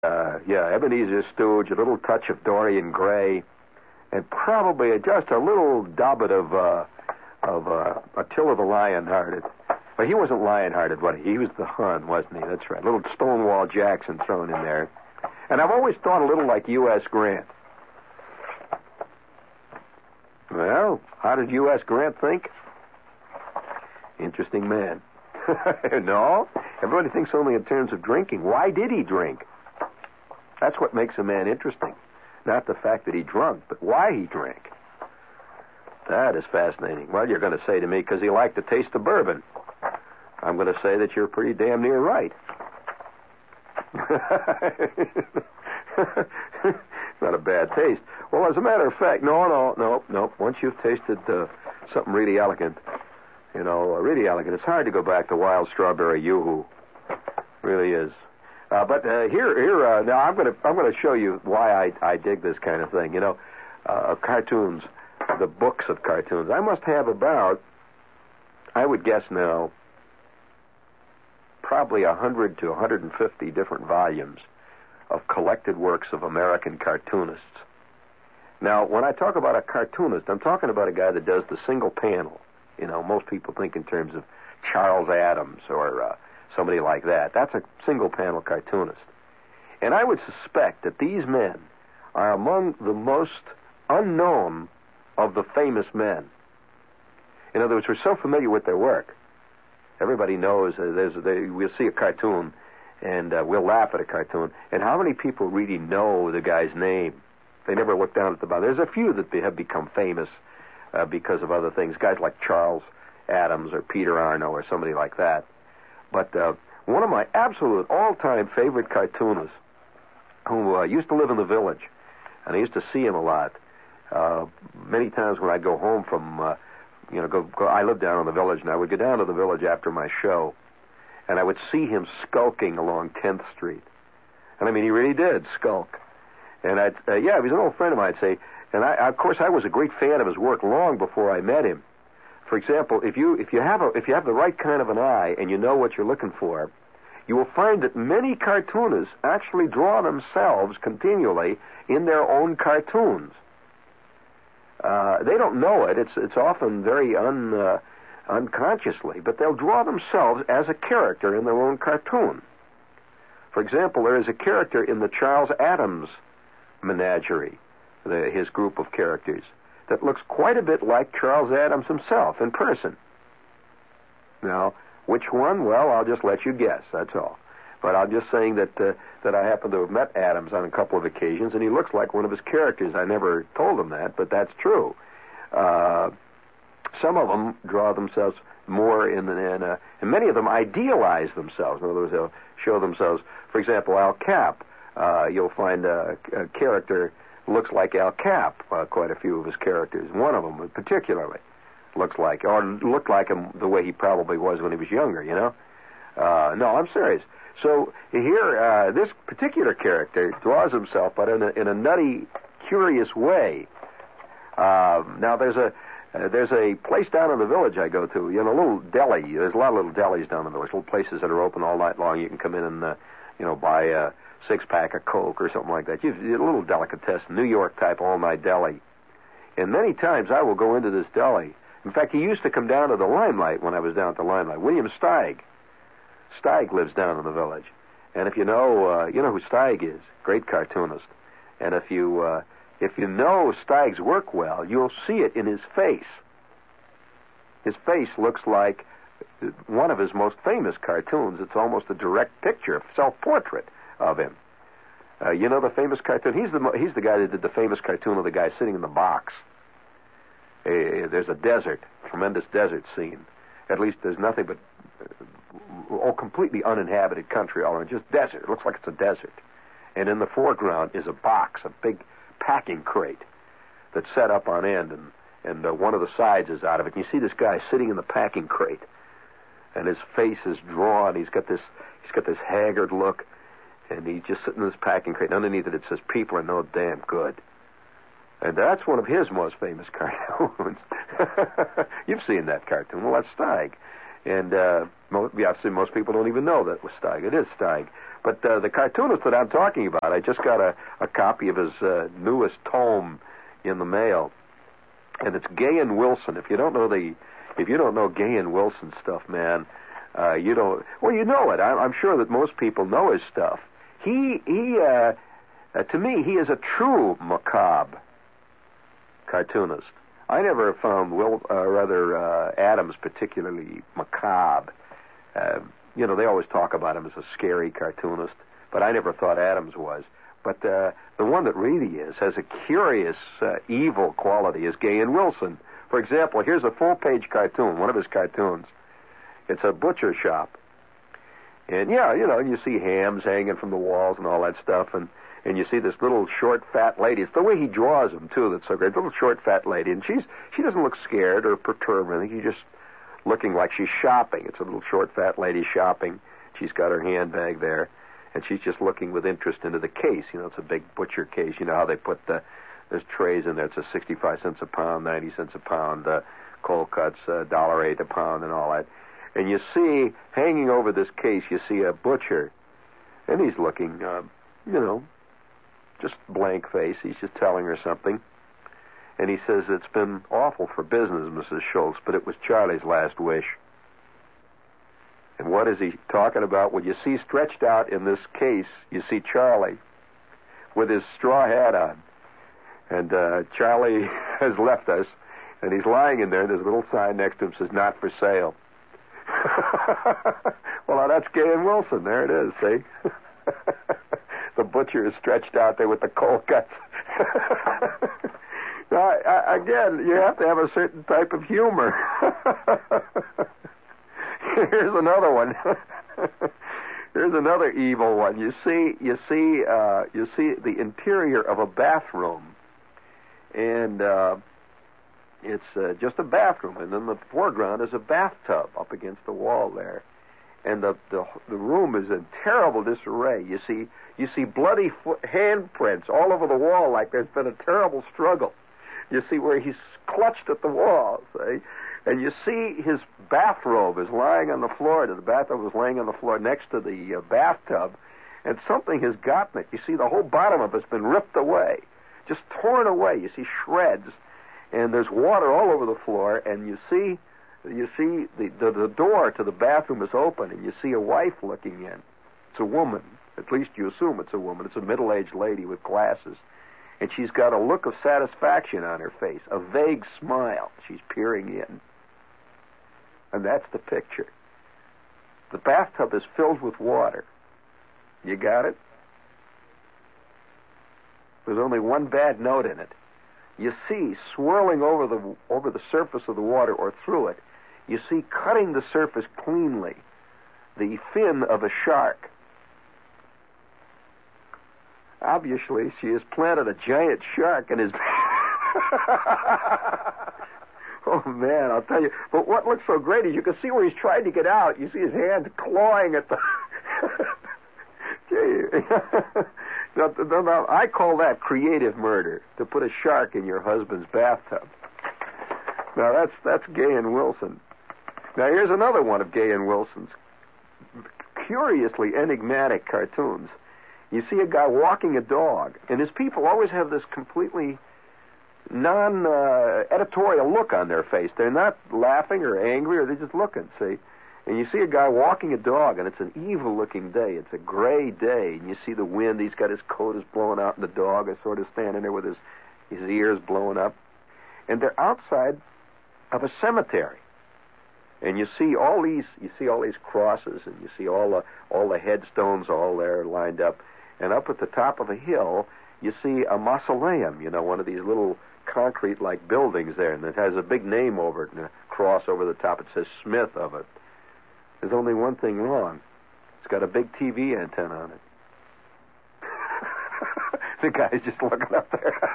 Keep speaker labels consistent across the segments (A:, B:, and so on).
A: Yeah, Ebenezer Stooge, a little touch of Dorian Gray, and probably just a little dobbit of Attila the Lionhearted. But he wasn't lion-hearted, but he was the Hun, wasn't he? That's right. Little Stonewall Jackson thrown in there. And I've always thought a little like U.S. Grant. Well, how did U.S. Grant think? Interesting man. No, everybody thinks only in terms of drinking. Why did he drink? That's what makes a man interesting. Not the fact that he drunk, but why he drank. That is fascinating. Well, you're going to say to me, because he liked to taste the bourbon. I'm going to say that you're pretty damn near right. Not a bad taste. Well, as a matter of fact, no. Once you've tasted something really elegant, really elegant, it's hard to go back to wild strawberry yoo-hoo. Really is. But here, now I'm going to show you why I dig this kind of thing. Cartoons, the books of cartoons. I must have about, I would guess now, probably 100 to 150 different volumes of collected works of American cartoonists. Now, when I talk about a cartoonist, I'm talking about a guy that does the single panel. Most people think in terms of Charles Addams or somebody like that. That's a single panel cartoonist. And I would suspect that these men are among the most unknown of the famous men. In other words, we're so familiar with their work. Everybody knows we'll see a cartoon and we'll laugh at a cartoon. And how many people really know the guy's name? They never look down at the bottom. There's a few that have become famous because of other things. Guys like Charles Addams or Peter Arno or somebody like that. But one of my absolute all-time favorite cartoonists who used to live in the village, and I used to see him a lot. Many times when I'd go home from, I lived down in the village, and I would go down to the village after my show, and I would see him skulking along 10th Street. And I mean, he really did skulk. And he was an old friend of mine, I'd say, and of course, I was a great fan of his work long before I met him. For example, if you have the right kind of an eye and you know what you're looking for, you will find that many cartoonists actually draw themselves continually in their own cartoons. They don't know it. It's often very unconsciously, but they'll draw themselves as a character in their own cartoon. For example, there is a character in the Charles Addams menagerie, his group of characters, that looks quite a bit like Charles Addams himself in person. Now, which one? Well, I'll just let you guess, that's all. But I'm just saying that I happen to have met Addams on a couple of occasions, and he looks like one of his characters. I never told him that, but that's true. Some of them draw themselves more and many of them idealize themselves. In other words, they'll show themselves, for example, Al Cap. You'll find a character looks like Al Cap, quite a few of his characters. One of them particularly looked like him the way he probably was when he was younger, No, I'm serious. So here, this particular character draws himself, but in a nutty, curious way. Now, there's a place down in the village I go to, a little deli. There's a lot of little delis down in the village, little places that are open all night long. You can come in and, buy a six-pack of Coke or something like that. A little delicatessen, New York type all-night deli. And many times I will go into this deli. In fact, he used to come down to the Limelight when I was down at the Limelight. William Steig. Steig lives down in the village. And if you know who Steig is, great cartoonist. And if you know Steig's work well, you'll see it in his face. His face looks like one of his most famous cartoons. It's almost a direct picture, a self-portrait of him. The famous cartoon? He's the guy that did the famous cartoon of the guy sitting in the box. There's a desert, tremendous desert scene. At least there's nothing but completely uninhabited country all around, just desert. It looks like it's a desert. And in the foreground is a box, a big packing crate that's set up on end, and one of the sides is out of it. And you see this guy sitting in the packing crate, and his face is drawn. He's got this haggard look, and he's just sitting in this packing crate. And underneath it says, "People are no damn good." And that's one of his most famous cartoons. You've seen that cartoon. Well, that's Steig. And obviously most people don't even know that it was Steig. It is Steig. But the cartoonist that I'm talking about, I just got a copy of his newest tome in the mail, and it's Gay and Wilson. If you don't know Gay and Wilson stuff, man, you don't. Well, you know it. I'm sure that most people know his stuff. To me, he is a true macabre cartoonist. I never found Adams particularly macabre. They always talk about him as a scary cartoonist, but I never thought Adams was. But the one that really has a curious evil quality is Gay and Wilson. For example, here's a full-page cartoon, one of his cartoons. It's a butcher shop. And, you see hams hanging from the walls and all that stuff, and you see this little short, fat lady. It's the way he draws them, too, that's so great. Little short, fat lady, and she doesn't look scared or perturbed or anything. She's just looking like she's shopping. It's a little short, fat lady shopping. She's got her handbag there, and she's just looking with interest into the case. It's a big butcher case. You know how they put there's trays in there. It's a 65 cents a pound, 90 cents a pound, cold cuts, $1.08 a pound, and all that. And you see, hanging over this case, you see a butcher, and he's looking, just blank face. He's just telling her something. And he says, "It's been awful for business, Mrs. Schultz, but it was Charlie's last wish." And what is he talking about? Well, you see stretched out in this case, you see Charlie with his straw hat on. And Charlie has left us, and he's lying in there, and there's a little sign next to him says, "Not for sale." Well, now that's Gay and Wilson. There it is, see? The butcher is stretched out there with the cold cuts. Now, again, you have to have a certain type of humor. Here's another one. Here's another evil one. You see the interior of a bathroom, and it's just a bathroom, and in the foreground is a bathtub up against the wall there, and the room is in terrible disarray. You see bloody handprints all over the wall, like there's been a terrible struggle. You see where he's clutched at the wall, see? And you see his bathrobe is lying on the floor. The bathrobe is laying on the floor next to the bathtub, and something has gotten it. You see the whole bottom of it's been ripped away, just torn away. You see shreds, and there's water all over the floor, and you see the door to the bathroom is open, and you see a wife looking in. It's a woman. At least you assume it's a woman. It's a middle-aged lady with glasses. And she's got a look of satisfaction on her face, a vague smile. She's peering in. And that's the picture. The bathtub is filled with water. You got it? There's only one bad note in it. You see, swirling over the surface of the water or through it, you see cutting the surface cleanly, the fin of a shark. Obviously, she has planted a giant shark in his... Oh, man, I'll tell you. But what looks so great is you can see where he's trying to get out. You see his hands clawing at the... Now, I call that creative murder, to put a shark in your husband's bathtub. Now, that's Gay and Wilson. Now, here's another one of Gay and Wilson's curiously enigmatic cartoons. You see a guy walking a dog, and his people always have this completely non-editorial look on their face. They're not laughing or angry, or they're just looking, see? And you see a guy walking a dog, and it's an evil-looking day. It's a gray day, and you see the wind. He's got his coat is blowing out, and the dog is sort of standing there with his ears blowing up. And they're outside of a cemetery. And you see all these crosses, and you see all the headstones all there lined up. And up at the top of a hill, you see a mausoleum, one of these little concrete-like buildings there, and it has a big name over it and a cross over the top. It says Smith of it. There's only one thing wrong. It's got a big TV antenna on it. The guy's just looking up there.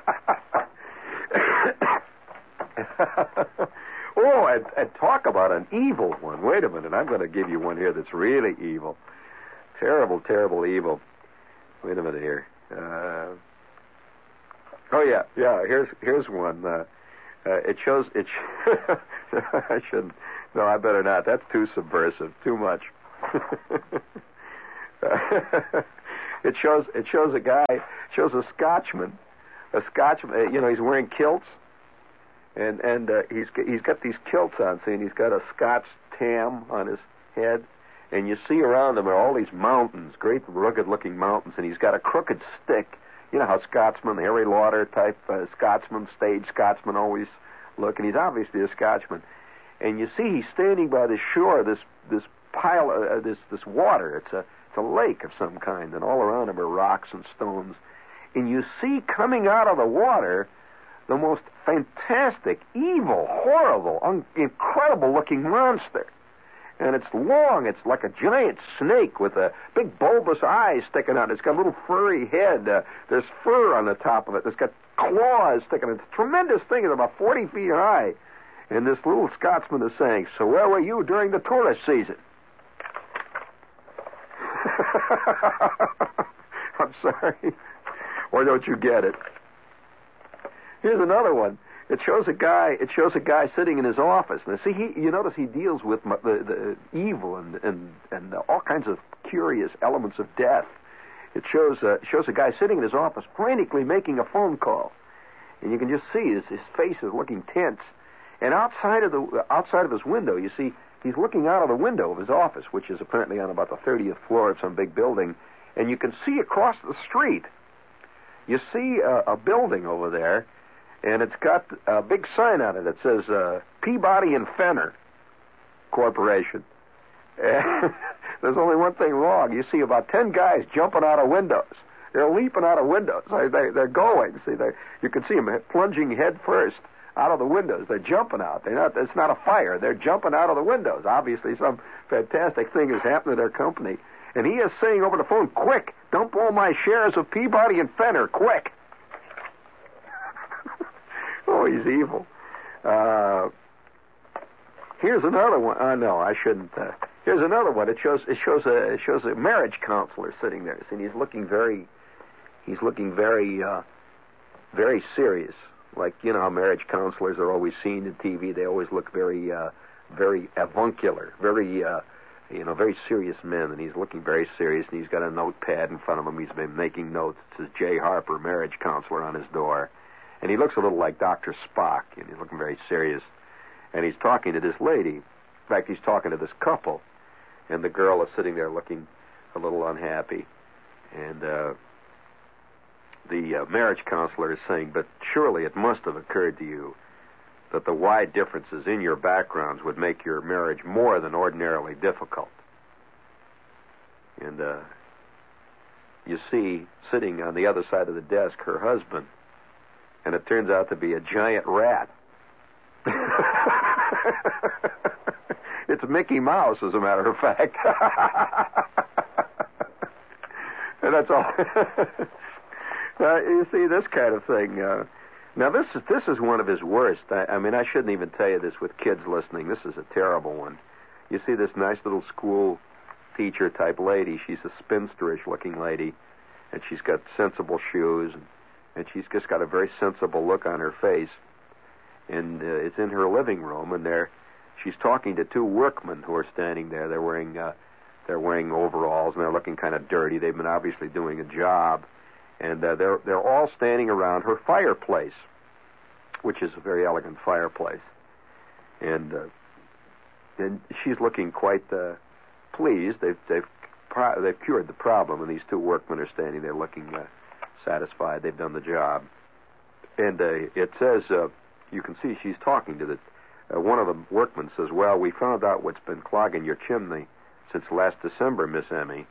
A: Oh, and talk about an evil one. Wait a minute. I'm going to give you one here that's really evil. Terrible, terrible evil. Wait a minute here. Here's one. It shows. I shouldn't No, I better not. That's too subversive. Too much. It shows a guy, shows a Scotchman. A Scotchman, he's wearing kilts, and he's got these kilts on, see, and he's got a Scotch tam on his head, and you see around him are all these mountains, great rugged-looking mountains, and he's got a crooked stick. You know how Scotsman, Harry Lauder type Scotsman, stage Scotsman always look, and he's obviously a Scotchman. And you see he's standing by the shore of this pile, this water. It's a lake of some kind, and all around him are rocks and stones. And you see coming out of the water the most fantastic, evil, horrible, incredible-looking monster. And it's long. It's like a giant snake with a big bulbous eye sticking out. It's got a little furry head. There's fur on the top of it. It's got claws sticking out. It's a tremendous thing. It's about 40 feet high. And this little Scotsman is saying, "So where were you during the tourist season?" I'm sorry. Or don't you get it? Here's another one. It shows a guy sitting in his office. Now, see, you notice he deals with the evil and all kinds of curious elements of death. It shows a guy sitting in his office, frantically making a phone call, and you can just see his face is looking tense. And outside of his window, you see he's looking out of the window of his office, which is apparently on about the 30th floor of some big building, and you can see across the street. You see a building over there. And it's got a big sign on it that says Peabody and Fenner Corporation. And there's only one thing wrong. You see about 10 guys jumping out of windows. They're leaping out of windows. They're going. See, you can see them plunging head first out of the windows. They're jumping out. It's not a fire. They're jumping out of the windows. Obviously, some fantastic thing has happened to their company. And he is saying over the phone, "Quick, dump all my shares of Peabody and Fenner, quick." Oh, he's evil. Here's another one. No, I shouldn't. Here's another one. It shows a marriage counselor sitting there, and he's looking very serious. Like, you know how marriage counselors are always seen in TV. They always look very avuncular, very serious men. And he's looking very serious, and he's got a notepad in front of him. He's been making notes. It says J. Harper, marriage counselor, on his door. And he looks a little like Dr. Spock, and he's looking very serious. And he's talking to this lady. In fact, he's talking to this couple. And the girl is sitting there looking a little unhappy. And the marriage counselor is saying, "But surely it must have occurred to you that the wide differences in your backgrounds would make your marriage more than ordinarily difficult." And you see, sitting on the other side of the desk, her husband. And it turns out to be a giant rat. It's Mickey Mouse, as a matter of fact. And that's all. You see, this kind of thing. Now, this is one of his worst. I mean, I shouldn't even tell you this with kids listening. This is a terrible one. You see this nice little school teacher-type lady. She's a spinsterish-looking lady, and she's got sensible shoes, and she's just got a very sensible look on her face. And it's in her living room, and she's talking to two workmen who are standing there. They're wearing overalls, and they're looking kind of dirty. They've been obviously doing a job, and they're all standing around her fireplace, which is a very elegant fireplace. And she's looking quite pleased. They've cured the problem, and these two workmen are standing there looking satisfied. They've done the job. And it says, you can see she's talking to one of the workmen says, "Well, we found out what's been clogging your chimney since last December, Miss Emmy."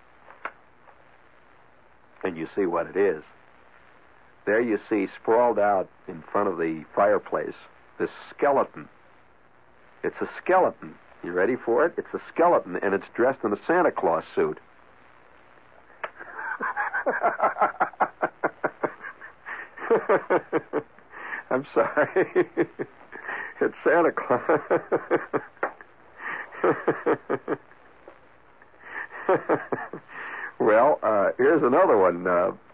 A: And you see what it is. There you see, sprawled out in front of the fireplace, this skeleton. It's a skeleton. You ready for it? It's a skeleton, and it's dressed in a Santa Claus suit. I'm sorry. It's Santa Claus. Well, here's another one.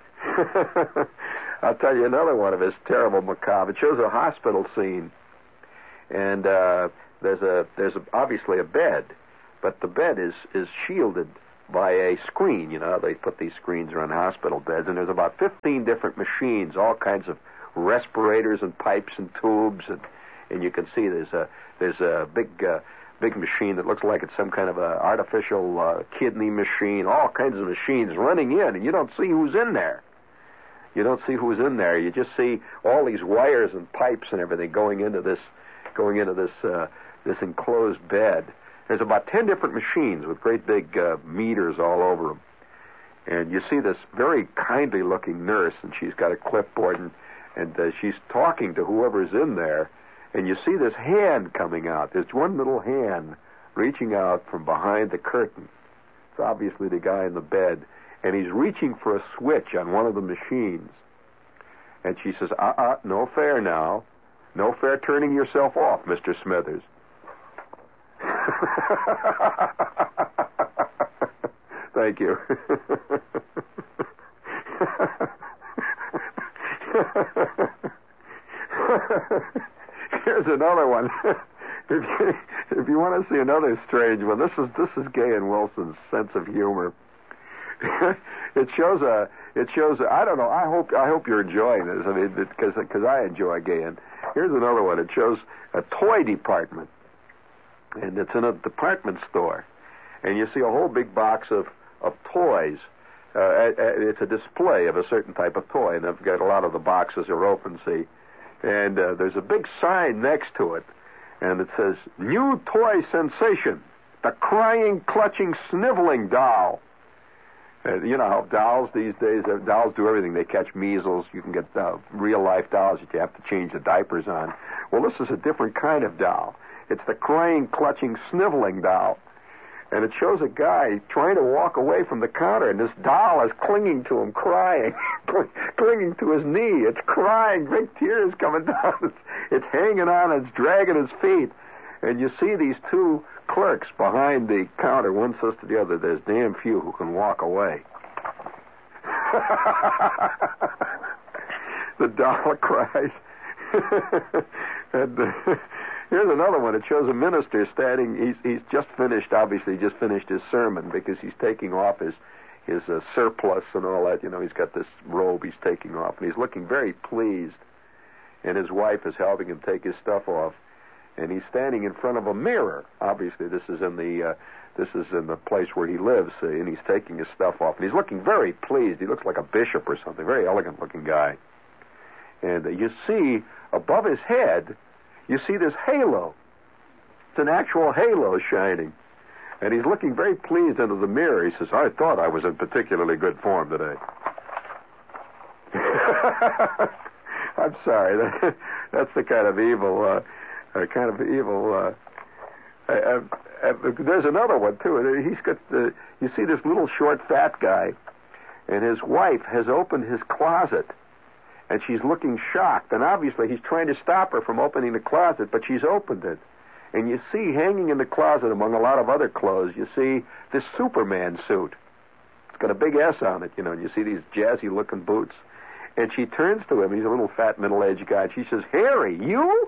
A: I'll tell you another one of his terrible macabre. It shows a hospital scene. And there's obviously a bed, but the bed is shielded by a screen. You know, they put these screens around hospital beds, and there's about 15 different machines, all kinds of respirators and pipes and tubes, and you can see there's a big machine that looks like it's some kind of a artificial kidney machine, all kinds of machines running in, and you don't see who's in there. You don't see who's in there. You just see all these wires and pipes and everything going into this this enclosed bed. There's about 10 different machines with great big meters all over them. And you see this very kindly-looking nurse, and she's got a clipboard, and she's talking to whoever's in there. And you see this hand coming out. There's one little hand reaching out from behind the curtain. It's obviously the guy in the bed. And he's reaching for a switch on one of the machines. And she says, no fair now. No fair turning yourself off, Mr. Smithers. Thank you. Here's another one. If you want to see another strange one, this is Gay and Wilson's sense of humor. It shows I don't know. I hope you're enjoying this. I mean, because I enjoy Gay. And here's another one. It shows a toy department, and it's in a department store, and you see a whole big box of toys. It's a display of a certain type of toy, and they've got a lot of the boxes are open. See, and there's a big sign next to it, and it says "New Toy Sensation: The Crying, Clutching, Sniveling Doll." You know how dolls these days, dolls do everything. They catch measles. You can get real-life dolls that you have to change the diapers on. Well, this is a different kind of doll. It's the crying, clutching, sniveling doll. And it shows a guy trying to walk away from the counter, and this doll is clinging to him, crying, clinging to his knee. It's crying, big tears coming down. It's hanging on, it's dragging his feet. And you see these two clerks behind the counter. One says to the other, there's damn few who can walk away. The doll cries. And here's another one. It shows a minister standing. He's just finished, obviously, just finished his sermon because he's taking off his surplice and all that. You know, he's got this robe he's taking off, and he's looking very pleased. And his wife is helping him take his stuff off. And he's standing in front of a mirror. Obviously, this is in the place where he lives, and he's taking his stuff off. And he's looking very pleased. He looks like a bishop or something, very elegant-looking guy. And you see above his head, you see this halo. It's an actual halo shining. And he's looking very pleased into the mirror. He says, "I thought I was in particularly good form today." I'm sorry. That's the kind of evil. There's another one too. He's got you see this little short fat guy, and his wife has opened his closet, and she's looking shocked. And obviously he's trying to stop her from opening the closet, but she's opened it. And you see hanging in the closet among a lot of other clothes, you see this Superman suit. It's got a big S on it, you know. And you see these jazzy looking boots. And she turns to him. He's a little fat middle-aged guy. And she says, "Harry, you?"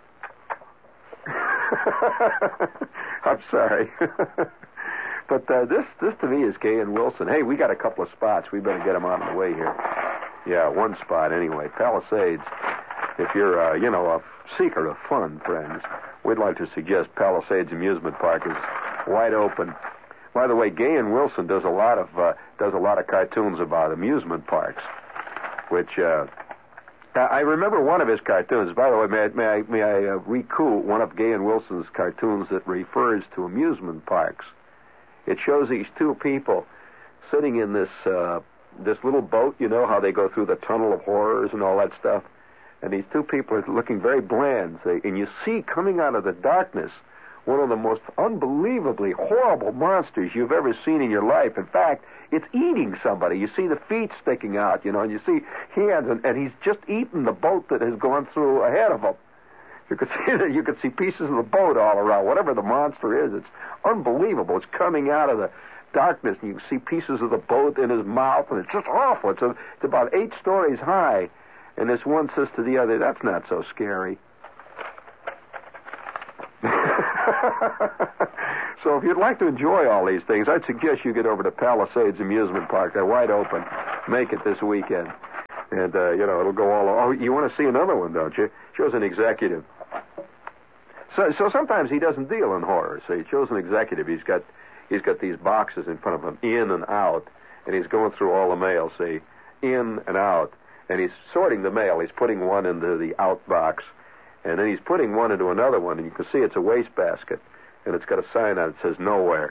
A: I'm sorry. But this to me is Gay and Wilson. Hey, we got a couple of spots. We better get them out of the way here. Yeah, one spot anyway. Palisades. If you're, a seeker of fun, friends, we'd like to suggest Palisades Amusement Park is wide open. By the way, Gay and Wilson does a lot of cartoons about amusement parks, which I remember one of his cartoons. By the way, may I recount one of Gay and Wilson's cartoons that refers to amusement parks. It shows these two people sitting in this little boat. You know how they go through the tunnel of horrors and all that stuff. And these two people are looking very bland. And you see coming out of the darkness one of the most unbelievably horrible monsters you've ever seen in your life. In fact, it's eating somebody. You see the feet sticking out, and you see hands, and he's just eaten the boat that has gone through ahead of him. You could see pieces of the boat all around. Whatever the monster is, it's unbelievable. It's coming out of the darkness, and you can see pieces of the boat in his mouth, and it's just awful. It's about 8 stories high, and this one says to the other, "That's not so scary." So if you'd like to enjoy all these things, I'd suggest you get over to Palisades Amusement Park. They're wide open. Make it this weekend. And, it'll go all... Oh, you want to see another one, don't you? Shows an executive. So sometimes he doesn't deal in horror. So he shows an executive. He's got these boxes in front of him, in and out, and he's going through all the mail, see, in and out. And he's sorting the mail. He's putting one into the out box, and then he's putting one into another one, and you can see it's a wastebasket, and it's got a sign on it that says nowhere.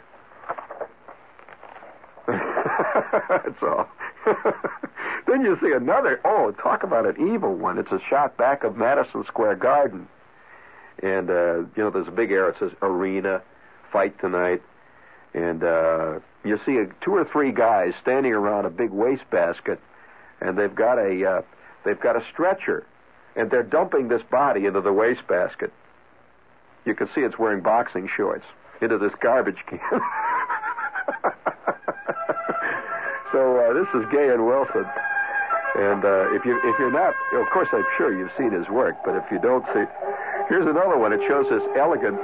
A: That's all. Then you see another, talk about an evil one. It's a shot back of Madison Square Garden. And, there's a big arrow. It says arena, fight tonight. And you see 2 or 3 guys standing around a big wastebasket, and they've got a stretcher, and they're dumping this body into the wastebasket. You can see it's wearing boxing shorts into this garbage can. So this is Gay and Wilson. And if you're not, of course, I'm sure you've seen his work, but if you don't see, here's another one. It shows this elegant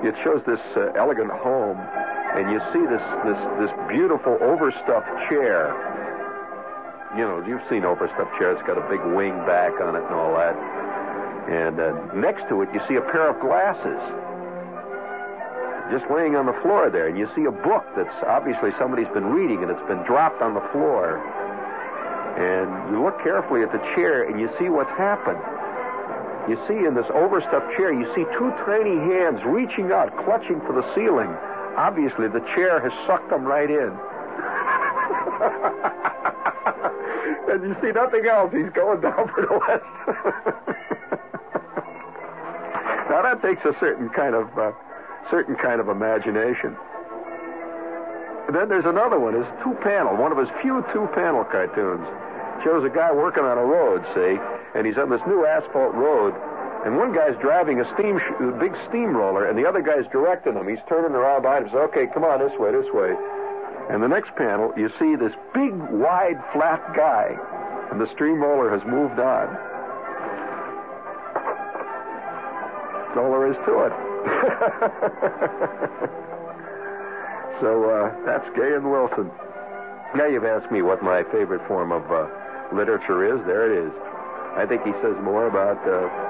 A: home, and you see this beautiful overstuffed chair. You've seen overstuffed chair. It's got a big wing back on it and all that. And next to it, you see a pair of glasses just laying on the floor there, and you see a book that's obviously somebody's been reading, and it's been dropped on the floor. And you look carefully at the chair, and you see what's happened. You see in this overstuffed chair, you see 2 tiny hands reaching out, clutching for the ceiling. Obviously, the chair has sucked them right in. And you see nothing else. He's going down for the West. Now, that takes a certain kind of imagination. And then there's another one. It's 2-panel, one of his few 2-panel cartoons. Shows a guy working on a road, see, and he's on this new asphalt road, and one guy's driving a big steamroller, and the other guy's directing him. He's turning around behind him, says, "Okay, come on, this way, this way." And the next panel, you see this big, wide, flat guy, and the steamroller has moved on. That's all there is to it. So that's Gay and Wilson. Now you've asked me what my favorite form of literature is. There it is. I think he says more about,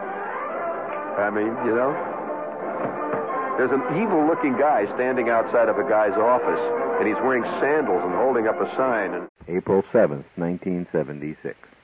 A: there's an evil-looking guy standing outside of a guy's office, and he's wearing sandals and holding up a sign. April 7th, 1976.